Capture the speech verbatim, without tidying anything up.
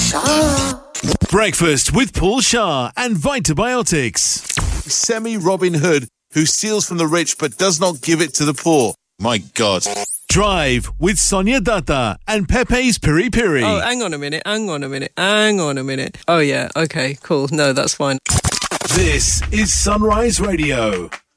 Shah. Breakfast with Paul Shah and Vitabiotics. Semi-Robin Hood who steals from the rich but does not give it to the poor. My God. Drive with Sonia Datta and Pepe's Piri Piri. Oh, hang on a minute, hang on a minute, hang on a minute. Oh, yeah, okay, cool. No, that's fine. This is Sunrise Radio.